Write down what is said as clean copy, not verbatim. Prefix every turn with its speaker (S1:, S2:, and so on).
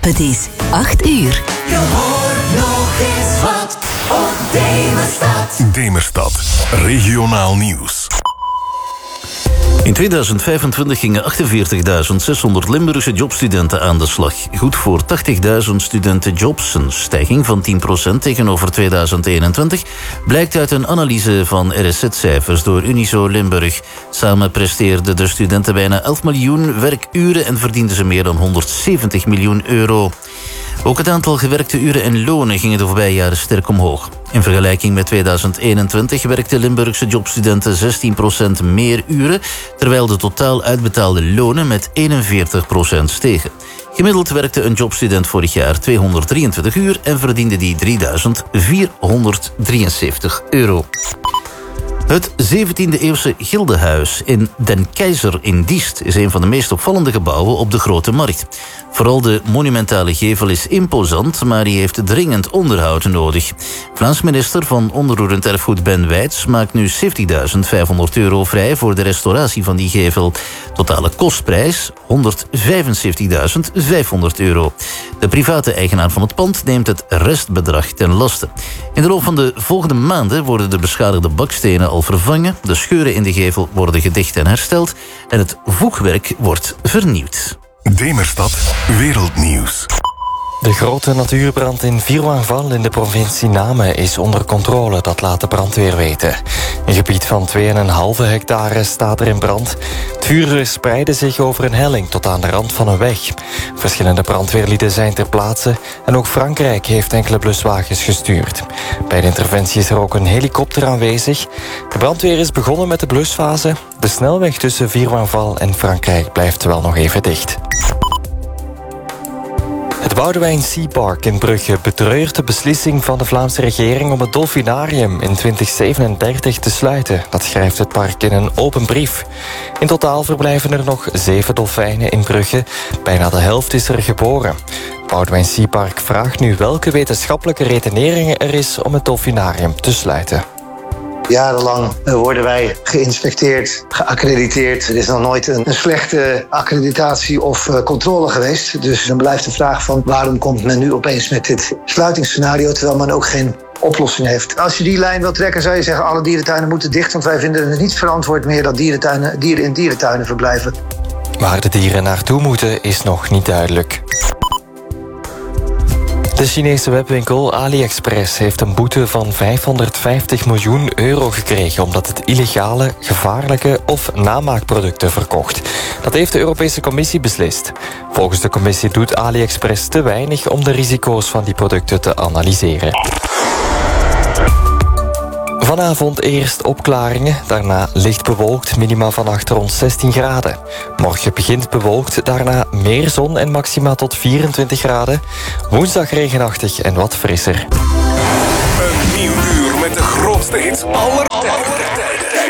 S1: Het is 8 uur.
S2: Je hoort nog eens wat op Demerstad.
S3: Demerstad, regionaal nieuws.
S4: In 2025 gingen 48.600 Limburgse jobstudenten aan de slag. Goed voor 80.000 studentenjobs, een stijging van 10% tegenover 2021... blijkt uit een analyse van RSZ-cijfers door Unizo Limburg. Samen presteerden de studenten bijna 11 miljoen werkuren en verdienden ze meer dan 170 miljoen euro. Ook het aantal gewerkte uren en lonen gingen de voorbije jaren sterk omhoog. In vergelijking met 2021 werkten Limburgse jobstudenten 16% meer uren, terwijl de totaal uitbetaalde lonen met 41% stegen. Gemiddeld werkte een jobstudent vorig jaar 223 uur en verdiende die 3.473 euro. Het 17e-eeuwse Gildehuis in Den Keizer in Diest is een van de meest opvallende gebouwen op de Grote Markt. Vooral de monumentale gevel is imposant, maar die heeft dringend onderhoud nodig. Vlaams minister van Onroerend Erfgoed Ben Wijts maakt nu 70.500 euro vrij voor de restauratie van die gevel. Totale kostprijs 175.500 euro. De private eigenaar van het pand neemt het restbedrag ten laste. In de loop van de volgende maanden worden de beschadigde bakstenen al vervangen, de scheuren in de gevel worden gedicht en hersteld en het voegwerk wordt vernieuwd.
S3: Demerstad, wereldnieuws.
S5: De grote natuurbrand in Virwainval in de provincie Namen is onder controle, dat laat de brandweer weten. Een gebied van 2,5 hectare staat er in brand. Het vuur spreidde zich over een helling tot aan de rand van een weg. Verschillende brandweerlieden zijn ter plaatse en ook Frankrijk heeft enkele bluswagens gestuurd. Bij de interventie is er ook een helikopter aanwezig. De brandweer is begonnen met de blusfase. De snelweg tussen Virwainval en Frankrijk blijft wel nog even dicht. Het Boudewijn Sea Park in Brugge betreurt de beslissing van de Vlaamse regering om het dolfinarium in 2037 te sluiten. Dat schrijft het park in een open brief. In totaal verblijven er nog 7 dolfijnen in Brugge. Bijna de helft is er geboren. Het Boudewijn Sea Park vraagt nu welke wetenschappelijke redeneringen er is om het dolfinarium te sluiten.
S6: Jarenlang worden wij geïnspecteerd, geaccrediteerd. Er is nog nooit een slechte accreditatie of controle geweest. Dus dan blijft de vraag van waarom komt men nu opeens met dit sluitingsscenario, terwijl men ook geen oplossing heeft. Als je die lijn wil trekken, zou je zeggen alle dierentuinen moeten dicht, want wij vinden het niet verantwoord meer dat dieren in dierentuinen verblijven.
S5: Waar de dieren naartoe moeten is nog niet duidelijk. De Chinese webwinkel AliExpress heeft een boete van 550 miljoen euro gekregen omdat het illegale, gevaarlijke of namaakproducten verkocht. Dat heeft de Europese Commissie beslist. Volgens de Commissie doet AliExpress te weinig om de risico's van die producten te analyseren. Vanavond eerst opklaringen, daarna licht bewolkt, minima vannacht rond 16 graden. Morgen begint bewolkt, daarna meer zon en maxima tot 24 graden. Woensdag regenachtig en wat frisser.
S3: Een nieuw uur met de grootste hits aller tijden.